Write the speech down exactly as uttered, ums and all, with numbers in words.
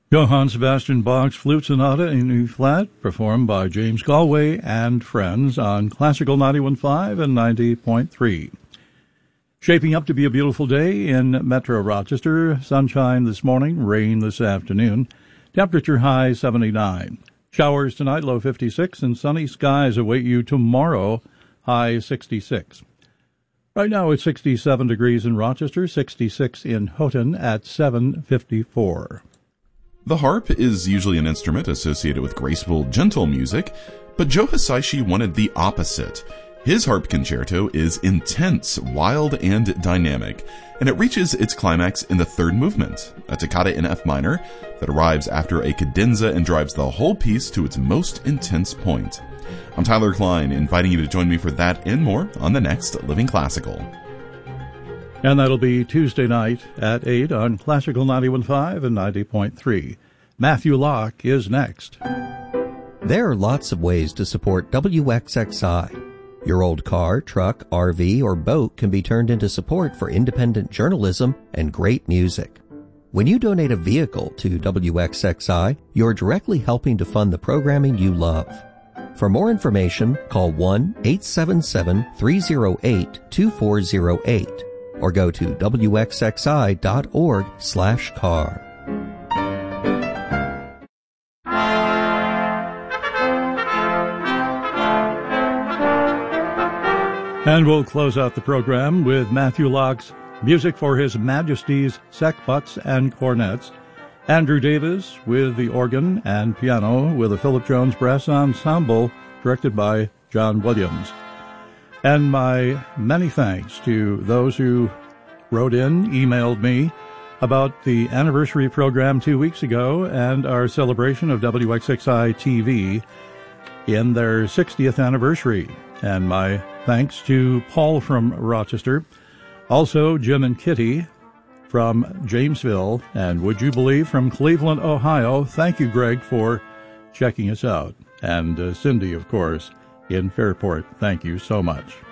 Johann Sebastian Bach's Flute Sonata in E flat, performed by James Galway and friends on Classical ninety-one point five and ninety point three. Shaping up to be a beautiful day in Metro Rochester. Sunshine this morning, rain this afternoon. Temperature high seventy-nine. Showers tonight, low fifty-six, and sunny skies await you tomorrow, high sixty-six. Right now it's sixty-seven degrees in Rochester, sixty-six in Houghton at seven fifty-four. The harp is usually an instrument associated with graceful, gentle music, but Joe Hisaishi wanted the opposite. His harp concerto is intense, wild, and dynamic, and it reaches its climax in the third movement, a toccata in F minor that arrives after a cadenza and drives the whole piece to its most intense point. I'm Tyler Klein, inviting you to join me for that and more on the next Living Classical. And that'll be Tuesday night at eight on Classical ninety-one point five and ninety point three. Matthew Locke is next. There are lots of ways to support W X X I. Your old car, truck, R V, or boat can be turned into support for independent journalism and great music. When you donate a vehicle to W X X I, you're directly helping to fund the programming you love. For more information, call one eight seven seven, three oh eight, two four oh eight or go to W X X I dot org slash car. And we'll close out the program with Matthew Locke's Music for His Majesty's Sackbuts and Cornets, Andrew Davis with the organ and piano with the Philip Jones Brass Ensemble, directed by John Williams. And my many thanks to those who wrote in, emailed me about the anniversary program two weeks ago and our celebration of W X X I T V in their sixtieth anniversary. And my thanks to Paul from Rochester, also Jim and Kitty from Jamesville, and would you believe from Cleveland, Ohio. Thank you, Greg, for checking us out. And uh, Cindy, of course, in Fairport. Thank you so much.